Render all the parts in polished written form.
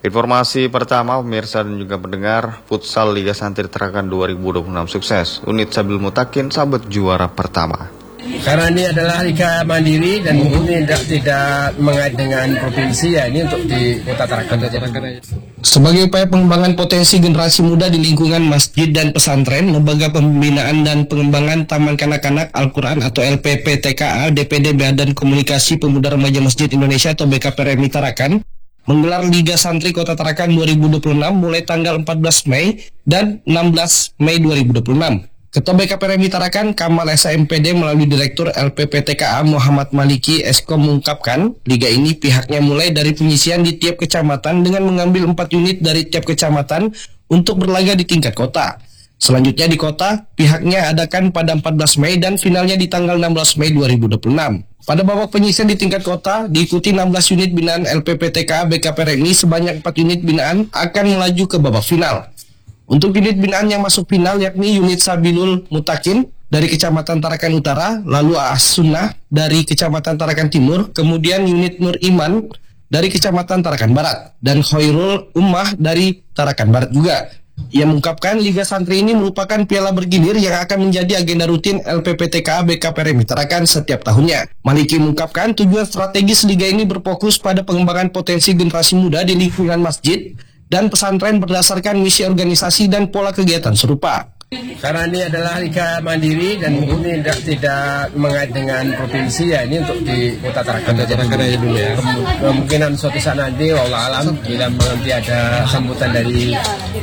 Informasi pertama pemirsa dan juga pendengar, futsal Liga Santri Tarakan 2026 sukses. Unit Sabil Mutakin sabet juara pertama. Karena ini adalah Liga Mandiri dan ini tidak mengait dengan provinsi, ya ini untuk di Kota Tarakan. Sebagai upaya pengembangan potensi generasi muda di lingkungan masjid dan pesantren, Lembaga Pembinaan dan Pengembangan Taman Kanak-Kanak Al-Quran atau LPPTKA DPD Badan Komunikasi Pemuda Remaja Masjid Indonesia atau BKPRMI Tarakan menggelar Liga Santri Kota Tarakan 2026 mulai tanggal 14 Mei dan 16 Mei 2026. Ketua BKPRMI Tarakan Kamal SMPD melalui Direktur LPPTKA Muhammad Maliki Eskom mengungkapkan, liga ini pihaknya mulai dari penyisian di tiap kecamatan dengan mengambil 4 unit dari tiap kecamatan untuk berlaga di tingkat kota. Selanjutnya di kota, pihaknya adakan pada 14 Mei dan finalnya di tanggal 16 Mei 2026. Pada babak penyisian di tingkat kota, diikuti 16 unit binaan LPPTK BKPRMI, sebanyak 4 unit binaan akan melaju ke babak final. Untuk unit binaan yang masuk final yakni unit Sabilul Mutakin dari Kecamatan Tarakan Utara, lalu As-Sunnah dari Kecamatan Tarakan Timur, kemudian unit Nur Iman dari Kecamatan Tarakan Barat, dan Khairul Ummah dari Tarakan Barat juga. Ia mengungkapkan Liga Santri ini merupakan piala bergilir yang akan menjadi agenda rutin LPPTK BKPRMI Tarakan setiap tahunnya. Maliki mengungkapkan tujuan strategis Liga ini berfokus pada pengembangan potensi generasi muda di lingkungan masjid dan pesantren berdasarkan misi organisasi dan pola kegiatan serupa. Karena ini adalah Liga Mandiri dan ini tidak mengait dengan provinsi, ya ini untuk di Kota Tarakan aja dulu ya. Kemungkinan suatu saat nanti, wallah alam, bila nanti ada sambutan dari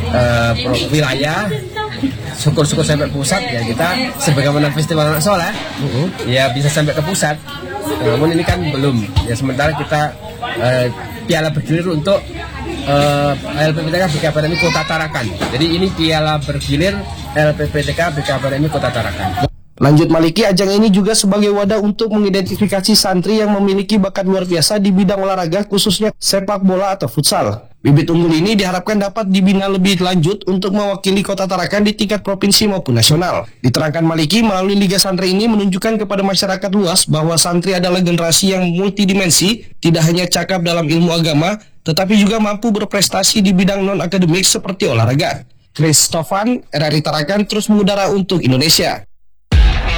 wilayah, syukur-syukur sampai pusat, ya kita sebagaimana festival anak soleh, ya bisa sampai ke pusat. Namun ini kan belum, ya sementara kita piala bergilir untuk LPPTK BKPRMI Kota Tarakan. Jadi ini piala bergilir LPPTK BKPRMI Kota Tarakan. Lanjut Maliki, ajang ini juga sebagai wadah untuk mengidentifikasi santri yang memiliki bakat luar biasa di bidang olahraga, khususnya sepak bola atau futsal. Bibit unggul ini diharapkan dapat dibina lebih lanjut untuk mewakili Kota Tarakan di tingkat provinsi maupun nasional. Diterangkan Maliki, melalui Liga Santri ini menunjukkan kepada masyarakat luas bahwa santri adalah generasi yang multidimensi, tidak hanya cakap dalam ilmu agama, tetapi juga mampu berprestasi di bidang non-akademik seperti olahraga. Chris Stofan, RRI Tarakan terus mengudara untuk Indonesia.